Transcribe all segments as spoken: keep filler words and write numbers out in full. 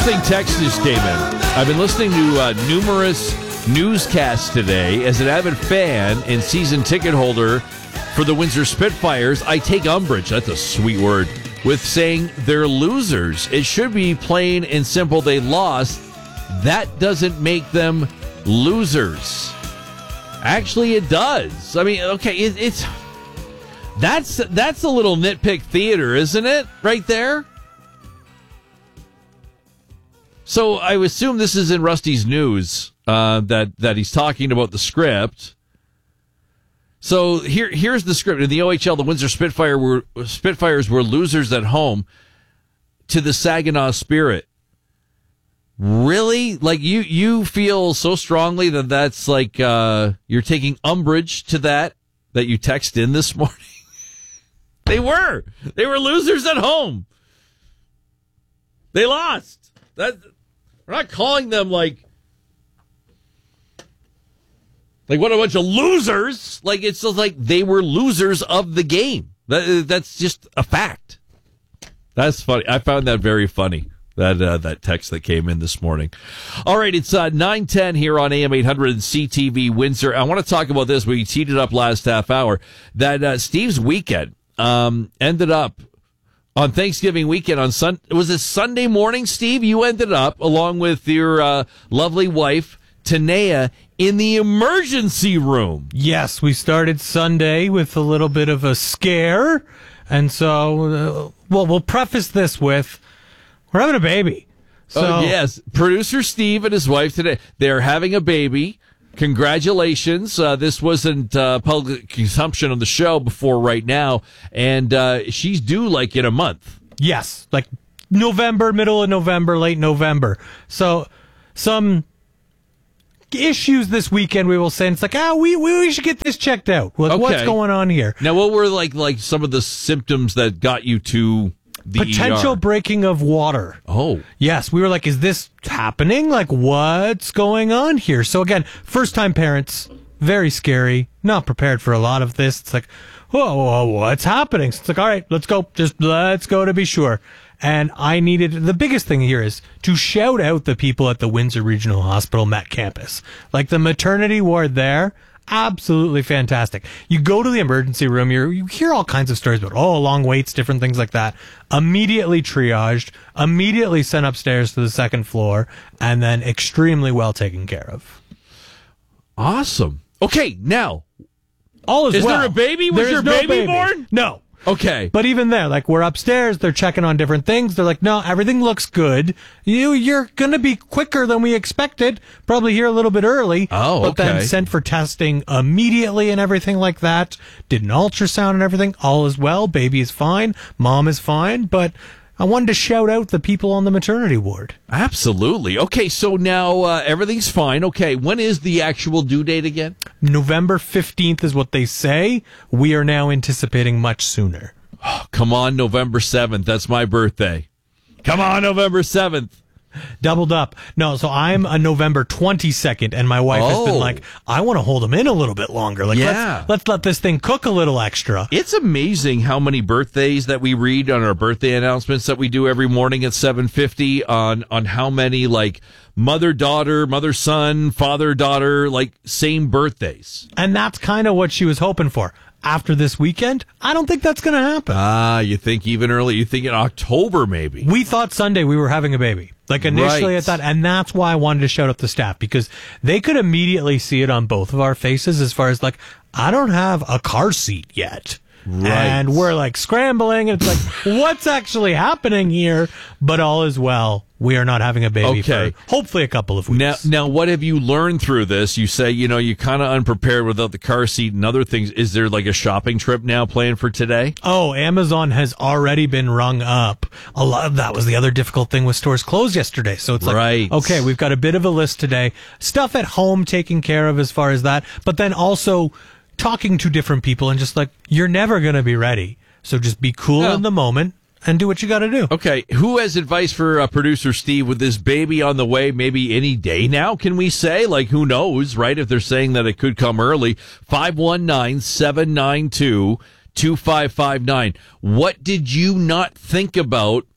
interesting text just came in. I've been listening to uh, numerous newscasts today. As an avid fan and season ticket holder for the Windsor Spitfires, I take umbrage, that's a sweet word, with saying they're losers. It should be plain and simple. They lost. That doesn't make them losers. Actually, it does. I mean, okay, it, it's that's that's a little nitpick theater, isn't it? Right there. So I assume this is in Rusty's news uh, that that he's talking about the script. So here here's the script in the O H L. The Windsor Spitfire were Spitfires were losers at home to the Saginaw Spirit. Really? Like you you feel so strongly that that's like uh, you're taking umbrage to that that you text in this morning. They were they were losers at home. They lost. That. We're not calling them like, like what a bunch of losers. Like it's just like they were losers of the game. That, that's just a fact. That's funny. I found that very funny. That uh, that text that came in this morning. All right, it's uh, nine ten here on A M eight hundred and C T V Windsor. I want to talk about this. We teed it up last half hour. That uh, Steve's weekend um, ended up. On Thanksgiving weekend, on Sun, was it Sunday morning, Steve? You ended up, along with your uh, lovely wife, Tanea, in the emergency room. Yes, we started Sunday with a little bit of a scare. And so, uh, well, we'll preface this with, we're having a baby. So, oh, yes. Producer Steve and his wife today, they're having a baby. Congratulations. Uh, this wasn't uh, public consumption on the show before right now, and uh, she's due like in a month. Yes, like November, middle of November, late November. So some issues this weekend, we will say. It's like, ah, we, we, we should get this checked out. Like, okay. What's going on here? Now, what were like like some of the symptoms that got you to the potential E R? Breaking of water? Oh. Yes, we were like, is this happening? Like, what's going on here? So again, first-time parents, very scary, not prepared for a lot of this. It's like, whoa, whoa, what's happening? So it's like, all right, let's go. Just let's go to be sure. And I needed, the biggest thing here is to shout out the people at the Windsor Regional Hospital Met Campus. Like the maternity ward there, absolutely fantastic. You go to the emergency room, you you hear all kinds of stories about, oh, long waits, different things like that. Immediately triaged, immediately sent upstairs to the second floor, and then extremely well taken care of. Awesome. Okay, now, all is, is well. there a baby? Was there your no baby, baby born? No. Okay. But even there, like, we're upstairs, they're checking on different things. They're like, no, everything looks good. You, you're going to be quicker than we expected. Probably here a little bit early. Oh, but okay. then sent for testing immediately and everything like that. Did an ultrasound and everything. All is well. Baby is fine. Mom is fine. But I wanted to shout out the people on the maternity ward. Absolutely. Okay, so now uh, everything's fine. Okay, when is the actual due date again? November fifteenth is what they say. We are now anticipating much sooner. Oh, come on, November seventh. That's my birthday. Come on, November seventh. Doubled up. No, so I'm a November twenty-second, and my wife oh. has been like, I want to hold him in a little bit longer. Like, yeah. let's, let's let this thing cook a little extra. It's amazing how many birthdays that we read on our birthday announcements that we do every morning at seven fifty on, on how many, like, mother-daughter, mother-son, father-daughter, like, same birthdays. And that's kind of what she was hoping for. After this weekend, I don't think that's going to happen. Ah, you think even early? You think in October, maybe? We thought Sunday we were having a baby. Like initially right. I thought, and that's why I wanted to shout out the staff, because they could immediately see it on both of our faces as far as like, I don't have a car seat yet. Right. And we're like scrambling, and it's like, what's actually happening here? But all is well. We are not having a baby okay. for hopefully a couple of weeks. Now, now, what have you learned through this? You say, you know, you're kind of unprepared without the car seat and other things. Is there like a shopping trip now planned for today? Oh, Amazon has already been rung up. A lot of that was the other difficult thing with stores closed yesterday. So it's like, right. okay, we've got a bit of a list today. Stuff at home taken care of as far as that. But then also talking to different people and just like, you're never going to be ready. So just be cool yeah. in the moment and do what you got to do. Okay, who has advice for uh, producer Steve with this baby on the way? Maybe any day now, can we say? Like, who knows, right? If they're saying that it could come early. five one nine, seven nine two, two five five nine. What did you not think about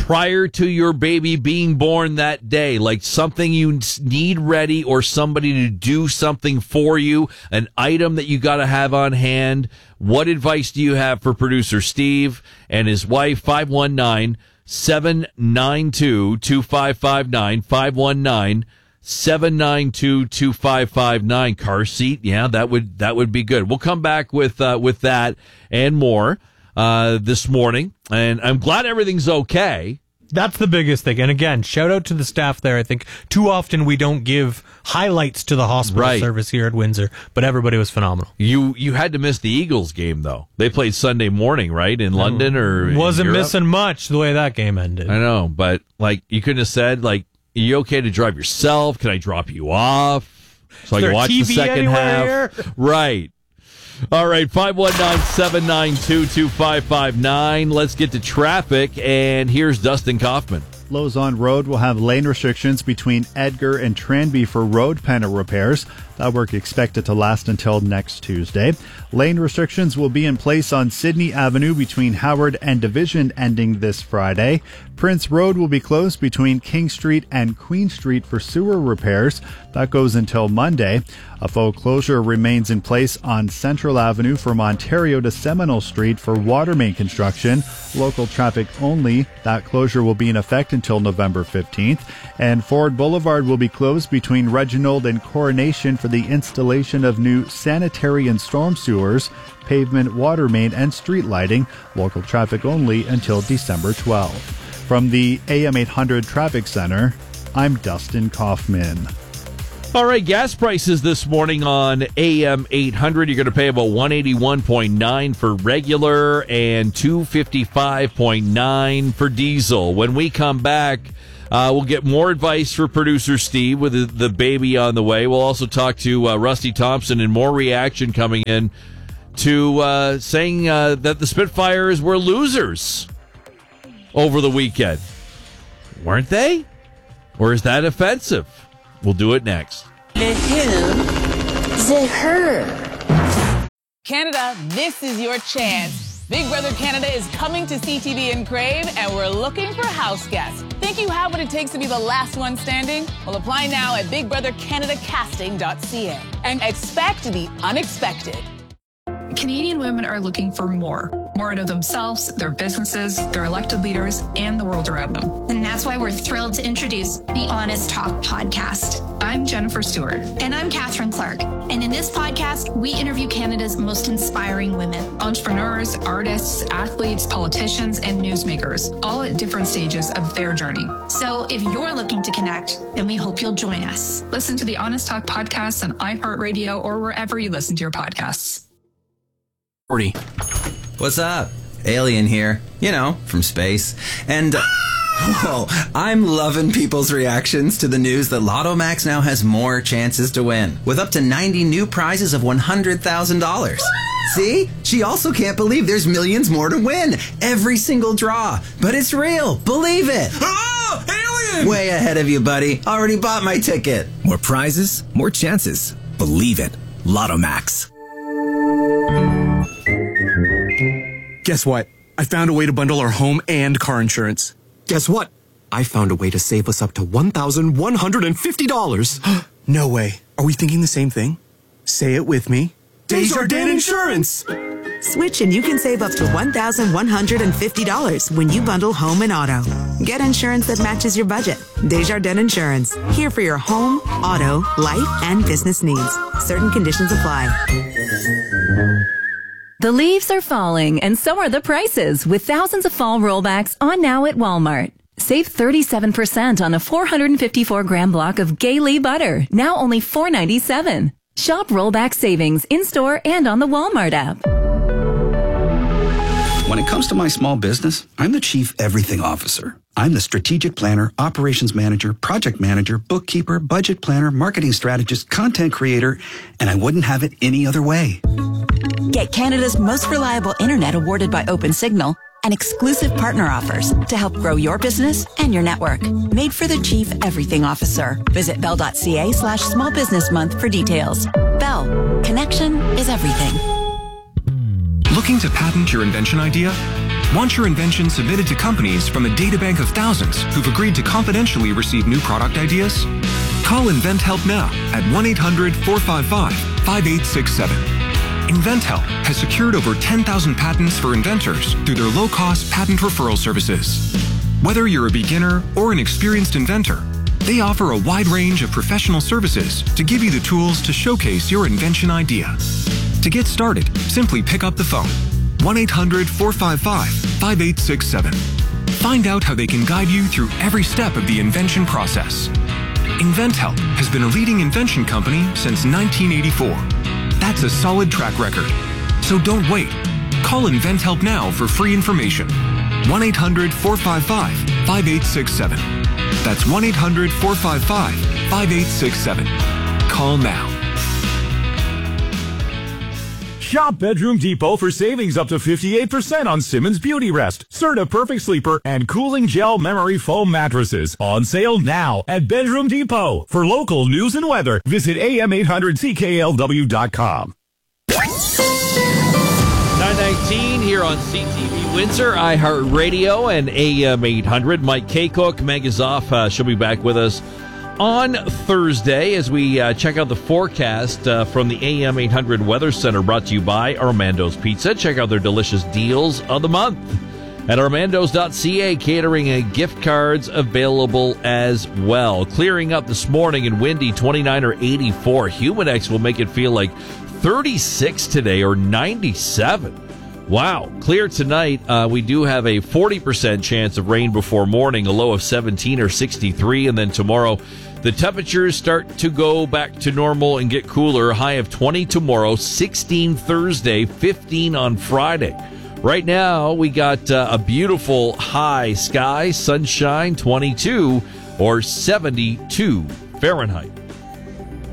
prior to your baby being born that day, like something you need ready or somebody to do something for you, an item that you got to have on hand. What advice do you have for producer Steve and his wife? five one nine, seven nine two, two five five nine, five one nine, seven nine two, two five five nine. Car seat, yeah, that would that would be good. We'll come back with uh, with that and more uh, this morning, and I'm glad everything's okay. That's the biggest thing. And again, shout out to the staff there. I think too often we don't give highlights to the hospital right. service here at Windsor, but everybody was phenomenal. You you had to miss the Eagles game, though. They played Sunday morning, right, in London or Wasn't in Europe? missing much the way that game ended. I know, but like you couldn't have said, like, are you okay to drive yourself? Can I drop you off so I can watch the second half? Here? Right. All right, five one nine, seven nine two, two five five nine. Let's get to traffic, and here's Dustin Kaufman. Lozon Road will have lane restrictions between Edgar and Tranby for road panel repairs. That work expected to last until next Tuesday. Lane restrictions will be in place on Sydney Avenue between Howard and Division ending this Friday. Prince Road will be closed between King Street and Queen Street for sewer repairs. That goes until Monday. A faux closure remains in place on Central Avenue from Ontario to Seminole Street for water main construction. Local traffic only. That closure will be in effect until November fifteenth. And Ford Boulevard will be closed between Reginald and Coronation for the installation of new sanitary and storm sewers, pavement, water main, and street lighting. Local traffic only until December twelfth. From the A M eight hundred Traffic Center, I'm Dustin Kaufman. All right, gas prices this morning on A M eight hundred. You're going to pay about one eighty-one point nine for regular and two fifty-five point nine for diesel. When we come back, uh, we'll get more advice for producer Steve with the, the baby on the way. We'll also talk to uh, Rusty Thompson and more reaction coming in to uh, saying uh, that the Spitfires were losers over the weekend. Weren't they? Or is that offensive? We'll do it next. The who, the her. Canada, this is your chance. Big Brother Canada is coming to C T V and Crave, and we're looking for house guests. Think you have what it takes to be the last one standing? Well, apply now at big brother canada casting dot c a and expect the unexpected. Canadian women are looking for more. More out of themselves, their businesses, their elected leaders, and the world around them. And that's why we're thrilled to introduce the Honest Talk podcast. I'm Jennifer Stewart. And I'm Catherine Clark. And in this podcast, we interview Canada's most inspiring women. Entrepreneurs, artists, athletes, politicians, and newsmakers, all at different stages of their journey. So if you're looking to connect, then we hope you'll join us. Listen to the Honest Talk podcast on iHeartRadio or wherever you listen to your podcasts. What's up? Alien here, you know, from space. And, uh, whoa, I'm loving people's reactions to the news that Lotto Max now has more chances to win, with up to ninety new prizes of one hundred thousand dollars. See? She also can't believe there's millions more to win. Every single draw. But it's real. Believe it. Oh, alien! Way ahead of you, buddy. Already bought my ticket. More prizes, more chances. Believe it. Lotto Max. Guess what? I found a way to bundle our home and car insurance. Guess what? I found a way to save us up to one thousand one hundred fifty dollars. No way. Are we thinking the same thing? Say it with me. Desjardins Insurance! Switch and you can save up to one thousand one hundred fifty dollars when you bundle home and auto. Get insurance that matches your budget. Desjardins Insurance. Here for your home, auto, life, and business needs. Certain conditions apply. The leaves are falling, and so are the prices, with thousands of fall rollbacks on now at Walmart. Save thirty-seven percent on a four hundred fifty-four gram block of Gaylee butter, now only four ninety-seven. Shop rollback savings in-store and on the Walmart app. When it comes to my small business, I'm the Chief Everything Officer. I'm the strategic planner, operations manager, project manager, bookkeeper, budget planner, marketing strategist, content creator, and I wouldn't have it any other way. Get Canada's most reliable internet awarded by OpenSignal and exclusive partner offers to help grow your business and your network. Made for the Chief Everything Officer. Visit bell.ca slash small business month for details. Bell. Connection is everything. Looking to patent your invention idea? Want your invention submitted to companies from a databank of thousands who've agreed to confidentially receive new product ideas? Call InventHelp now at one eight hundred four five five five eight six seven. InventHelp has secured over ten thousand patents for inventors through their low-cost patent referral services. Whether you're a beginner or an experienced inventor, they offer a wide range of professional services to give you the tools to showcase your invention idea. To get started, simply pick up the phone, one eight hundred four five five five eight six seven. Find out how they can guide you through every step of the invention process. InventHelp has been a leading invention company since nineteen eighty-four. That's a solid track record. So don't wait. Call InventHelp now for free information. one eight hundred four five five five eight six seven. That's one eight hundred four five five five eight six seven. Call now. Shop Bedroom Depot for savings up to fifty-eight percent on Simmons Beauty Rest, Serta Perfect Sleeper, and Cooling Gel Memory Foam mattresses. On sale now at Bedroom Depot. For local news and weather, visit A M eight hundred C K L W dot com. nine nineteen here on C T V Windsor, iHeartRadio, and A M eight hundred. Mike Kaycook, Meg is off. Uh, she'll be back with us on Thursday as we uh, check out the forecast uh, from the A M eight hundred Weather Center, brought to you by Armando's Pizza. Check out their delicious deals of the month at armandos dot c a. Catering and gift cards available as well. Clearing up this morning and windy, twenty-nine or eighty-four. Humidex will make it feel like thirty-six today or ninety-seven. Wow. Clear tonight. Uh, we do have a forty percent chance of rain before morning, a low of seventeen or sixty-three. And then tomorrow, the temperatures start to go back to normal and get cooler. A high of twenty tomorrow, sixteen Thursday, fifteen on Friday. Right now, we got uh, a beautiful high sky, sunshine, twenty-two or seventy-two Fahrenheit.